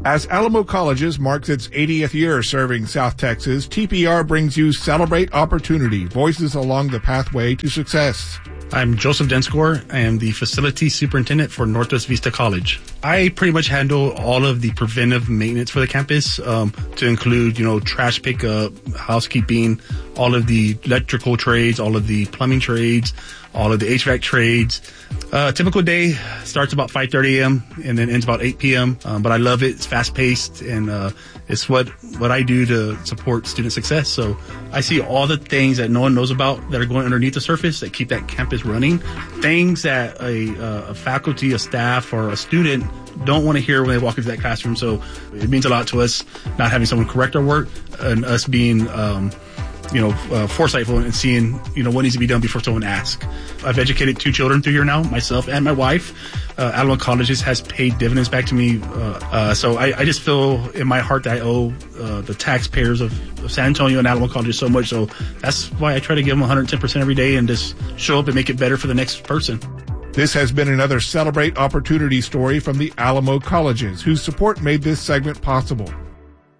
As Alamo Colleges marks its 80th year serving South Texas, TPR brings you Celebrate Opportunity, Voices Along the Pathway to Success. I'm Joseph Denscore. I am the Facility Superintendent for Northwest Vista College. I pretty much handle all of the preventive maintenance for the campus, to include, trash pickup, housekeeping, all of the electrical trades, all of the plumbing trades, all of the HVAC trades. Typical day starts about 5:30 a.m. and then ends about 8 p.m. But I love it. It's fast paced, and it's what I do to support student success. So I see all the things that no one knows about that are going underneath the surface that keep that campus running. Things that a faculty, a staff, or a student don't want to hear when they walk into that classroom. So it means a lot to us not having someone correct our work and us being foresightful and seeing, what needs to be done before someone asks. I've educated 2 children through here now, myself and my wife. Alamo Colleges has paid dividends back to me. So I just feel in my heart that I owe the taxpayers of San Antonio and Alamo Colleges so much. So that's why I try to give them 110% every day and just show up and make it better for the next person. This has been another Celebrate Opportunity story from the Alamo Colleges, whose support made this segment possible.